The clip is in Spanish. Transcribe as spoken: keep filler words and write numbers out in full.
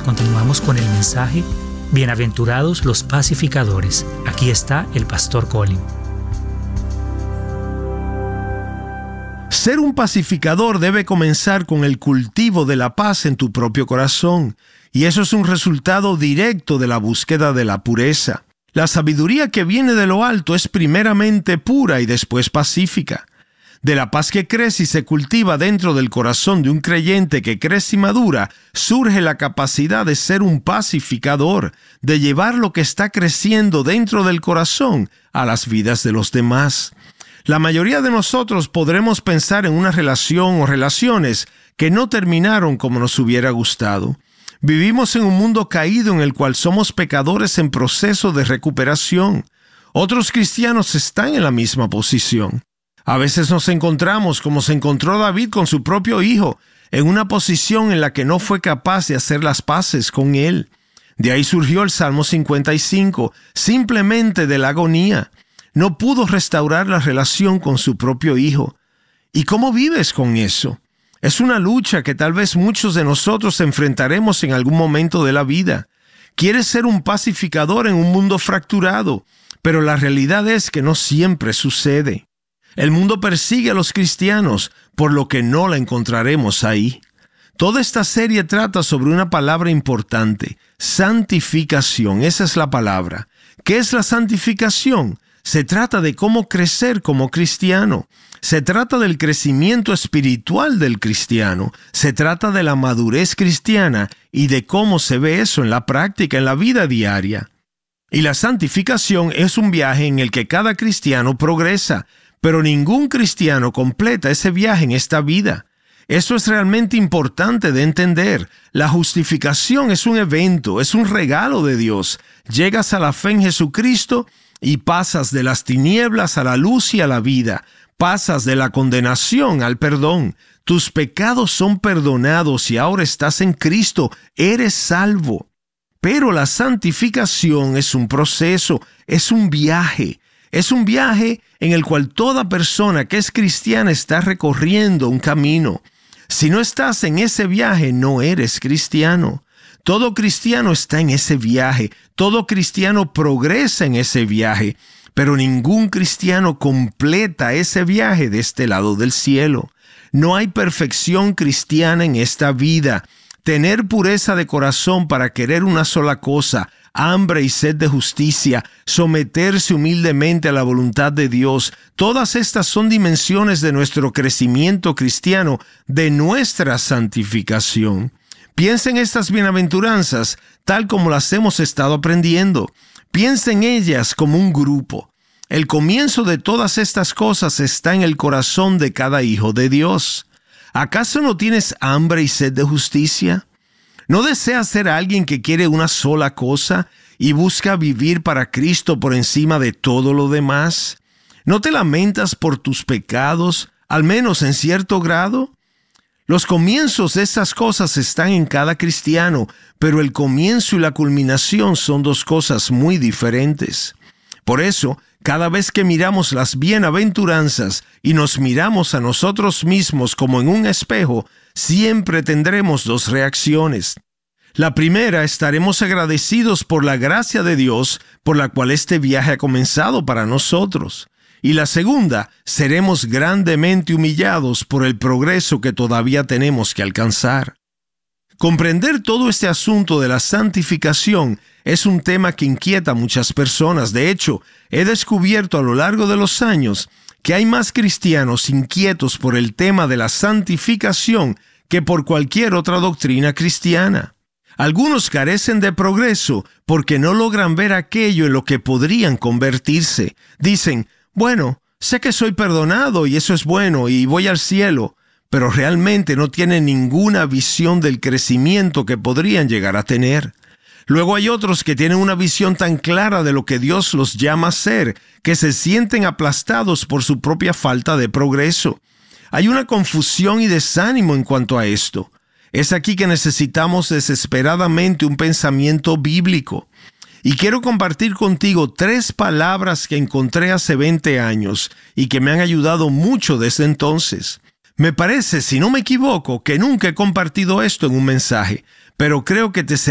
continuamos con el mensaje Bienaventurados los pacificadores. Aquí está el pastor Colin. Ser un pacificador debe comenzar con el cultivo de la paz en tu propio corazón, y eso es un resultado directo de la búsqueda de la pureza. La sabiduría que viene de lo alto es primeramente pura y después pacífica. De la paz que crece y se cultiva dentro del corazón de un creyente que crece y madura, surge la capacidad de ser un pacificador, de llevar lo que está creciendo dentro del corazón a las vidas de los demás. La mayoría de nosotros podremos pensar en una relación o relaciones que no terminaron como nos hubiera gustado. Vivimos en un mundo caído en el cual somos pecadores en proceso de recuperación. Otros cristianos están en la misma posición. A veces nos encontramos como se encontró David con su propio hijo, en una posición en la que no fue capaz de hacer las paces con él. De ahí surgió el Salmo cincuenta y cinco, simplemente de la agonía. No pudo restaurar la relación con su propio hijo. ¿Y cómo vives con eso? Es una lucha que tal vez muchos de nosotros enfrentaremos en algún momento de la vida. Quieres ser un pacificador en un mundo fracturado, pero la realidad es que no siempre sucede. El mundo persigue a los cristianos, por lo que no la encontraremos ahí. Toda esta serie trata sobre una palabra importante, santificación. Esa es la palabra. ¿Qué es la santificación? Se trata de cómo crecer como cristiano. Se trata del crecimiento espiritual del cristiano. Se trata de la madurez cristiana y de cómo se ve eso en la práctica, en la vida diaria. Y la santificación es un viaje en el que cada cristiano progresa, pero ningún cristiano completa ese viaje en esta vida. Eso es realmente importante de entender. La justificación es un evento, es un regalo de Dios. Llegas a la fe en Jesucristo y pasas de las tinieblas a la luz y a la vida. Pasas de la condenación al perdón. Tus pecados son perdonados y ahora estás en Cristo. Eres salvo. Pero la santificación es un proceso, es un viaje. Es un viaje en el cual toda persona que es cristiana está recorriendo un camino. Si no estás en ese viaje, no eres cristiano. Todo cristiano está en ese viaje. Todo cristiano progresa en ese viaje. Pero ningún cristiano completa ese viaje de este lado del cielo. No hay perfección cristiana en esta vida. Tener pureza de corazón para querer una sola cosa, hambre y sed de justicia, someterse humildemente a la voluntad de Dios. Todas estas son dimensiones de nuestro crecimiento cristiano, de nuestra santificación. Piensa en estas bienaventuranzas tal como las hemos estado aprendiendo. Piensa en ellas como un grupo. El comienzo de todas estas cosas está en el corazón de cada hijo de Dios. ¿Acaso no tienes hambre y sed de justicia? ¿No deseas ser alguien que quiere una sola cosa y busca vivir para Cristo por encima de todo lo demás? ¿No te lamentas por tus pecados, al menos en cierto grado? Los comienzos de estas cosas están en cada cristiano, pero el comienzo y la culminación son dos cosas muy diferentes. Por eso, cada vez que miramos las bienaventuranzas y nos miramos a nosotros mismos como en un espejo, siempre tendremos dos reacciones. La primera, estaremos agradecidos por la gracia de Dios por la cual este viaje ha comenzado para nosotros. Y la segunda, seremos grandemente humillados por el progreso que todavía tenemos que alcanzar. Comprender todo este asunto de la santificación es un tema que inquieta a muchas personas. De hecho, he descubierto a lo largo de los años que hay más cristianos inquietos por el tema de la santificación que por cualquier otra doctrina cristiana. Algunos carecen de progreso porque no logran ver aquello en lo que podrían convertirse. Dicen, bueno, sé que soy perdonado y eso es bueno y voy al cielo, pero realmente no tienen ninguna visión del crecimiento que podrían llegar a tener. Luego hay otros que tienen una visión tan clara de lo que Dios los llama a ser, que se sienten aplastados por su propia falta de progreso. Hay una confusión y desánimo en cuanto a esto. Es aquí que necesitamos desesperadamente un pensamiento bíblico. Y quiero compartir contigo tres palabras que encontré hace veinte años y que me han ayudado mucho desde entonces. Me parece, si no me equivoco, que nunca he compartido esto en un mensaje, pero creo que te